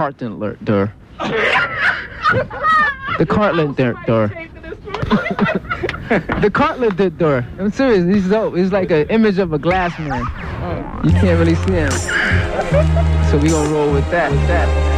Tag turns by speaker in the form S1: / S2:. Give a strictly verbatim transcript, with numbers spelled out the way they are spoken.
S1: cartlet door. The cartlet door. The cartlet door. I'm serious. He's dope. He's like an image of a glass man. You can't really see him. So we gonna roll with that. With that.